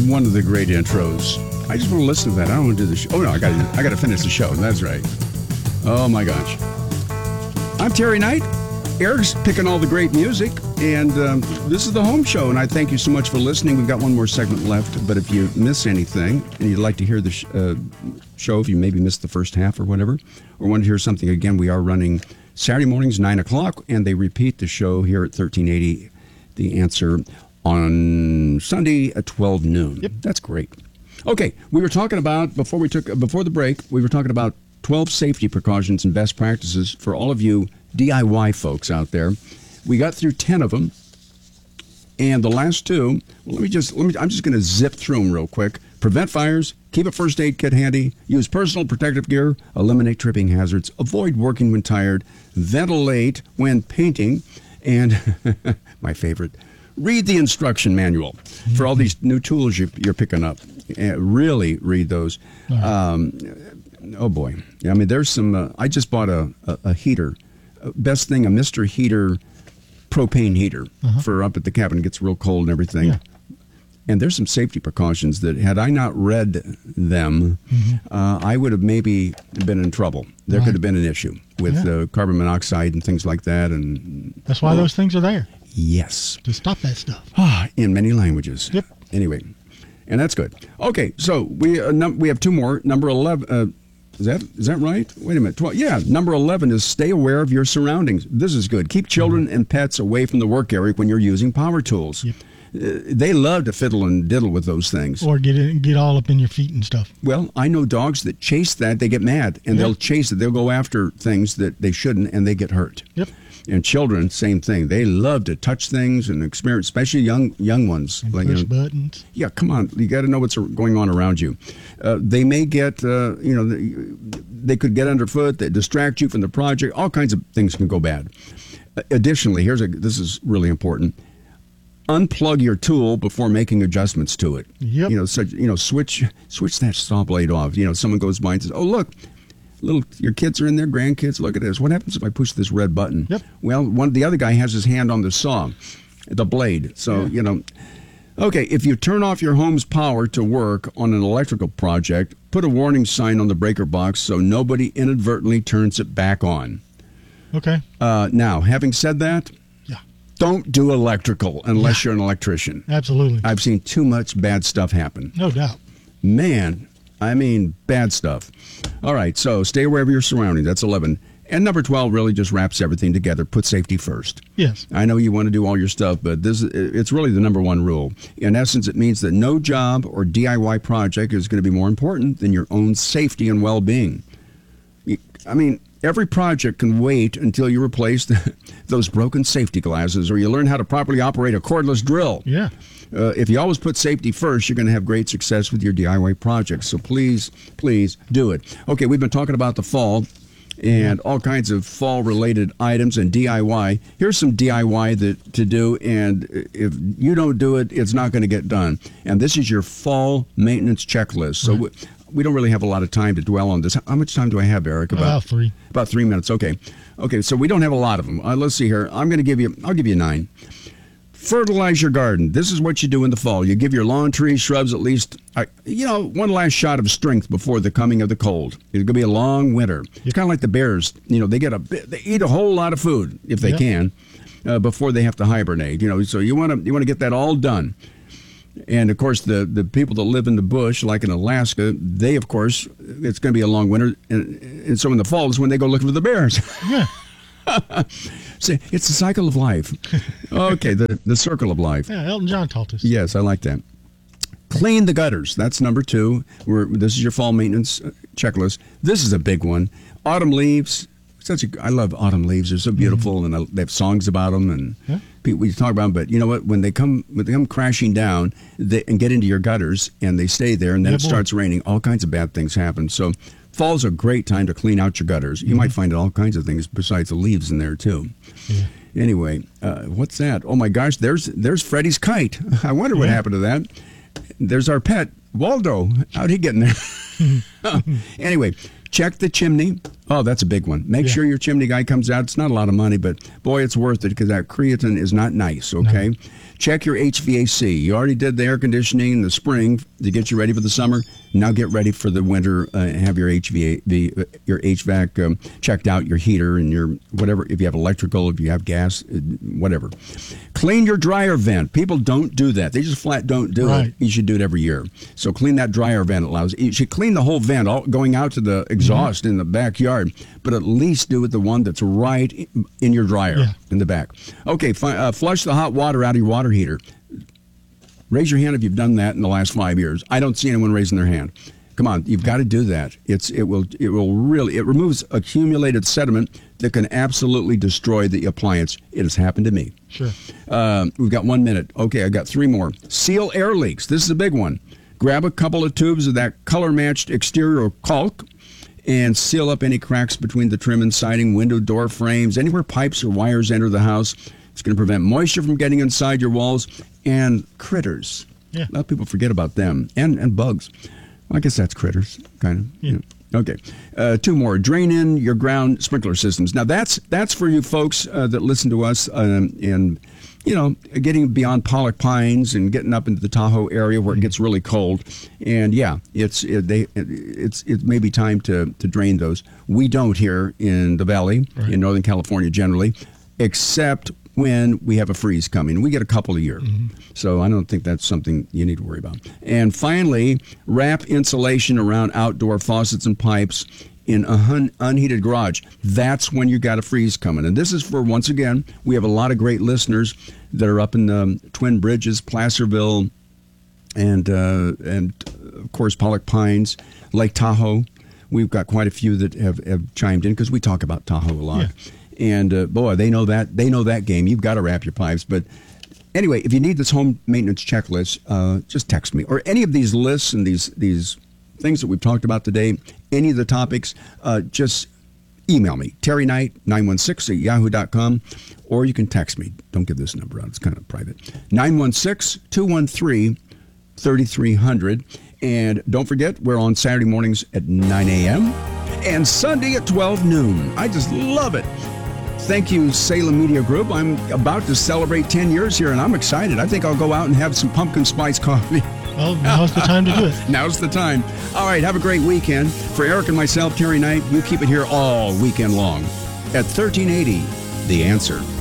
one of the great intros. I just want to listen to that. I don't want to do the show. Oh, no, I got to finish the show. That's right. Oh, my gosh. I'm Terry Knight. Eric's picking all the great music, and this is the home show, and I thank you so much for listening. We've got one more segment left, but if you miss anything and you'd like to hear the show, if you maybe missed the first half or whatever, or want to hear something again, we are running Saturday mornings, 9 o'clock, and they repeat the show here at 1380, The Answer, on Sunday at 12 noon. Yep. That's great. Okay, we were talking about, before the break, we were talking about 12 safety precautions and best practices for all of you DIY folks out there. We got through 10 of them, and the last two, I'm just going to zip through them real quick. Prevent fires, keep a first aid kit handy, use personal protective gear, eliminate tripping hazards, avoid working when tired, ventilate when painting, and my favorite, read the instruction manual for all these new tools you're picking up. Really read those. Oh boy. Yeah, I mean, there's some, I just bought a heater. Best thing, a Mr. Heater propane heater for up at the cabin. It gets real cold and everything. Yeah. And there's some safety precautions that had I not read them, I would have maybe been in trouble. There could have been an issue with carbon monoxide and things like that. And that's why those things are there. Yes. To stop that stuff. In many languages. Yep. Anyway, and that's good. Okay, so we have two more. Number 11, is that right? Wait a minute. 12, yeah, number 11 is stay aware of your surroundings. This is good. Keep children and pets away from the work area when you're using power tools. Yep. They love to fiddle and diddle with those things. Or get all up in your feet and stuff. Well, I know dogs that chase that. They get mad, and they'll chase it. They'll go after things that they shouldn't, and they get hurt. Yep. And children, same thing. They love to touch things and experience, especially young ones. And push buttons. Yeah, come on. You got to know what's going on around you. They may get, they could get underfoot. They distract you from the project. All kinds of things can go bad. Additionally, this is really important. Unplug your tool before making adjustments to it. Yep. Switch that saw blade off. Someone goes by and says, "Oh, look. Your kids are in there, grandkids. Look at this. What happens if I push this red button?" Yep. Well, the other guy has his hand on the saw, the blade. So, Okay, if you turn off your home's power to work on an electrical project, put a warning sign on the breaker box so nobody inadvertently turns it back on. Okay. Now, having said that, don't do electrical unless you're an electrician. Absolutely. I've seen too much bad stuff happen. No doubt. Man, I mean, bad stuff. All right, so stay aware of your surroundings. That's 11. And number 12 really just wraps everything together. Put safety first. Yes. I know you want to do all your stuff, but it's really the number one rule. In essence, it means that no job or DIY project is going to be more important than your own safety and well-being. I mean, every project can wait until you replace those broken safety glasses or you learn how to properly operate a cordless drill. Yeah. If you always put safety first, you're going to have great success with your DIY projects. So please, please do it. Okay, we've been talking about the fall and all kinds of fall-related items and DIY. Here's some DIY to do, and if you don't do it, it's not going to get done. And this is your fall maintenance checklist. So we don't really have a lot of time to dwell on this. How much time do I have, Eric? About 3. About 3 minutes. Okay, so we don't have a lot of them. Let's see here. I'll give you 9. Fertilize your garden. This is what you do in the fall. You give your lawn, trees, shrubs at least, one last shot of strength before the coming of the cold. It's going to be a long winter. It's kind of like the bears. They eat a whole lot of food if they can before they have to hibernate. So you want to get that all done. And of course, the people that live in the bush, like in Alaska, they of course it's going to be a long winter, and so in the fall is when they go looking for the bears. Yeah. See, it's the cycle of life. Okay, the circle of life. Yeah, Elton John taught us. Yes, I like that. Clean the gutters. That's number 2. This is your fall maintenance checklist. This is a big one. Autumn leaves. I love autumn leaves. They're so beautiful, and they have songs about them, and we talk about them. But you know what? When they come crashing down and get into your gutters, and they stay there, and then it starts raining, all kinds of bad things happen. So fall's a great time to clean out your gutters. You might find all kinds of things besides the leaves in there, too. Yeah. Anyway, what's that? Oh, my gosh, there's Freddie's kite. I wonder what happened to that. There's our pet, Waldo. How'd he get in there? Anyway, check the chimney. Oh, that's a big one. Make sure your chimney guy comes out. It's not a lot of money, but boy, it's worth it because that creatine is not nice, okay? No. Check your HVAC. You already did the air conditioning in the spring to get you ready for the summer. Now get ready for the winter. Have your HVAC checked out, your heater and your whatever. If you have electrical, if you have gas, whatever. Clean your dryer vent. People don't do that. They just flat don't do it. You should do it every year. So clean that dryer vent. You should clean the whole vent, all going out to the exhaust in the backyard. But at least do it the one that's right in your dryer in the back. Okay, flush the hot water out of your water heater. Raise your hand if you've done that in the last 5 years. I don't see anyone raising their hand. Come on, you've got to do that. It removes accumulated sediment that can absolutely destroy the appliance. It has happened to me. Sure. We've got 1 minute. Okay, I got 3 more. Seal air leaks. This is a big one. Grab a couple of tubes of that color-matched exterior caulk and seal up any cracks between the trim and siding, window, door frames, anywhere pipes or wires enter the house. It's going to prevent moisture from getting inside your walls and critters. Yeah. A lot of people forget about them and bugs. Well, I guess that's critters, kind of. Yeah. Okay. 2 more. Drain in your ground sprinkler systems. Now, that's for you folks that listen to us and, getting beyond Pollock Pines and getting up into the Tahoe area where it gets really cold. And, it may be time to drain those. We don't here in the Valley, in Northern California generally, except when we have a freeze coming. We get a couple a year. So I don't think that's something you need to worry about. And finally, wrap insulation around outdoor faucets and pipes in a unheated garage. That's when you got a freeze coming. And this is for, once again, we have a lot of great listeners that are up in the Twin Bridges, Placerville, and of course, Pollock Pines, Lake Tahoe. We've got quite a few that have chimed in because we talk about Tahoe a lot. Yeah. And boy, they know that game. You've got to wrap your pipes. But anyway, if you need this home maintenance checklist, just text me. Or any of these lists and these things that we've talked about today, any of the topics, just email me, terryknight916@yahoo.com, or you can text me. Don't give this number out. It's kind of private. 916-213-3300. And don't forget, we're on Saturday mornings at 9 a.m. and Sunday at 12 noon. I just love it. Thank you, Salem Media Group. I'm about to celebrate 10 years here, and I'm excited. I think I'll go out and have some pumpkin spice coffee. Well, now's the time to do it. Now's the time. All right, have a great weekend. For Eric and myself, Terry Knight, you keep it here all weekend long at 1380, The Answer.